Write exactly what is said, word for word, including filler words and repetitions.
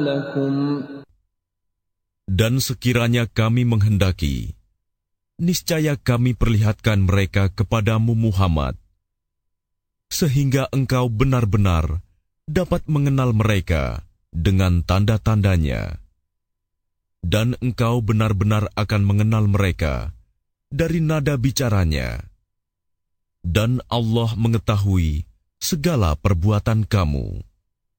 لكم Dan sekiranya kami menghendaki, niscaya kami perlihatkan mereka kepadamu Muhammad, sehingga engkau benar-benar dapat mengenal mereka dengan tanda-tandanya. Dan engkau benar-benar akan mengenal mereka dari nada bicaranya. Dan Allah mengetahui segala perbuatan kamu.